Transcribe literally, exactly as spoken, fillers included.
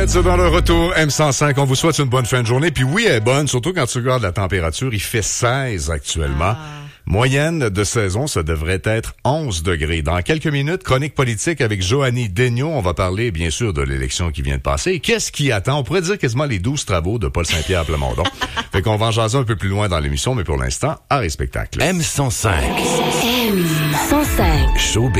Reds dans le retour M cent cinq. On vous souhaite une bonne fin de journée. Puis oui, elle est bonne, surtout quand tu regardes la température. Il fait seize actuellement. Ah. Moyenne de saison, ça devrait être onze degrés. Dans quelques minutes, chronique politique avec Joanny Daigneault. On va parler, bien sûr, de l'élection qui vient de passer. Et qu'est-ce qui attend? On pourrait dire quasiment les douze travaux de Paul Saint-Pierre Plamondon. Fait qu'on va en jaser un peu plus loin dans l'émission, mais pour l'instant, arrêt spectacle. M cent cinq. M cent cinq. Showbiz.